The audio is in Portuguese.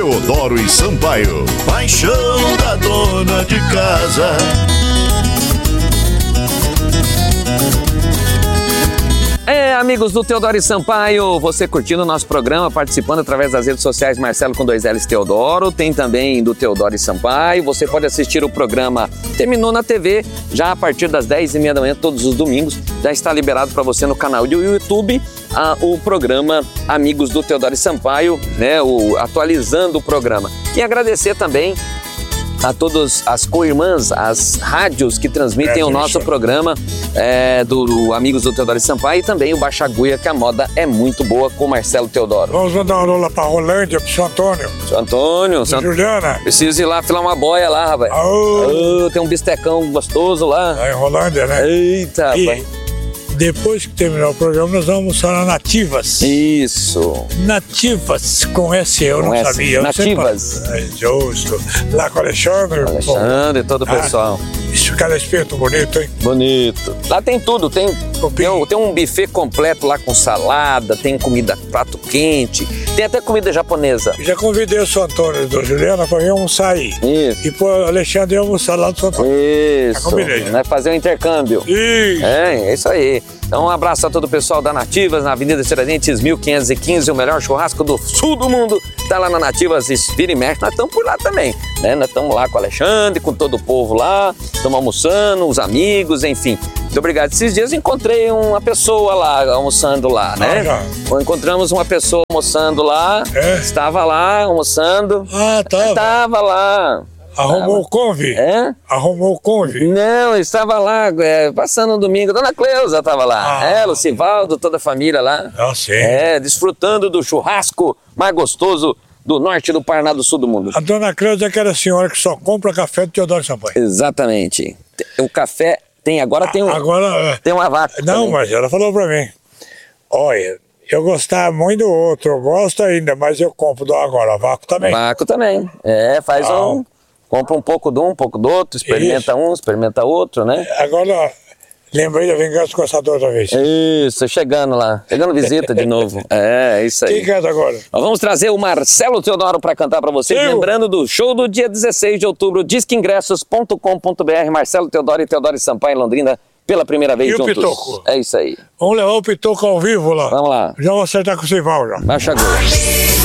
Teodoro e Sampaio, paixão da dona de casa. Amigos do Teodoro e Sampaio, você curtindo o nosso programa, participando através das redes sociais Marcelo com 2 L's Teodoro, tem também do Teodoro e Sampaio, você pode assistir o programa, terminou na TV, já a partir das 10h30 da manhã, todos os domingos, já está liberado para você no canal do YouTube, o programa Amigos do Teodoro e Sampaio, né, atualizando o programa. E agradecer também a todas as co-irmãs, as rádios que transmitem o nosso programa do Amigos do Teodoro e Sampaio e também o Baixa Agulha, que a moda é muito boa com o Marcelo Teodoro. Vamos mandar uma rola pra Rolândia, pro seu Antônio. Seu Antônio, Juliana. Preciso ir lá filar uma boia lá, rapaz. Tem um bistecão gostoso lá. Lá em Rolândia, né? Eita, rapaz. Depois que terminar o programa, nós vamos almoçar na Nativas. Isso. Nativas, com S, eu não sabia. Nativas. Justo. Lá com o Alexandre. Alexandre e todo o pessoal. Isso, cada espeto bonito, hein? Bonito. Lá tem tudo, tem um buffet completo lá com salada, tem comida, prato quente, tem até comida japonesa. Já convidei o seu Antônio e do Juliana para vir almoçar aí. Isso. E pro Alexandre almoçar lá do seu Antônio. Isso. Já combinei. Né? Fazer um intercâmbio. Isso. É isso aí. Então um abraço a todo o pessoal da Nativas, na Avenida Tiradentes 1515, o melhor churrasco do sul do mundo. Tá lá na Nativas, vira e mexe, nós estamos por lá também, né? Nós estamos lá com o Alexandre, com todo o povo lá, estamos almoçando, os amigos, enfim. Muito obrigado. Esses dias encontrei uma pessoa lá, almoçando lá, né? Encontramos uma pessoa almoçando lá, estava lá almoçando. Estava lá. Arrumou o convite? Arrumou o convite? Não, estava lá, passando um domingo. Dona Cleusa estava lá. Lucivaldo, toda a família lá. Sim. Desfrutando do churrasco mais gostoso do norte do Paraná, do sul do mundo. A dona Cleusa é aquela senhora que só compra café do Teodoro e Sampaio. Exatamente. O café agora tem uma vaca. Não, também. Mas ela falou pra mim, olha, eu gostava muito do outro, eu gosto ainda, mas eu compro agora, vácuo também. Vácuo também. Faz compra um pouco de um pouco do outro, experimenta um, experimenta outro, né? Agora, lembrei da Vingança do Caçador outra vez. Isso, chegando lá, pegando visita de novo. Isso aí. Quem canta agora? Nós vamos trazer o Marcelo Teodoro para cantar para vocês, lembrando do show do dia 16 de outubro, disqueingressos.com.br, Marcelo Teodoro e Teodoro e Sampaio em Londrina, pela primeira vez juntos. E o Pitoco? É isso aí. Vamos levar o Pitoco ao vivo lá. Vamos lá. Já vou acertar com o Sival já. Baixa agulha.